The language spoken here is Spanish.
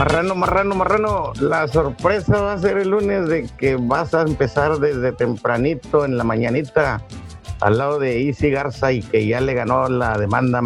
Marrano, marrano, marrano. La sorpresa va a ser el lunes de que vas a empezar desde tempranito en la mañanita al lado de Isi Garza y que ya le ganó la demanda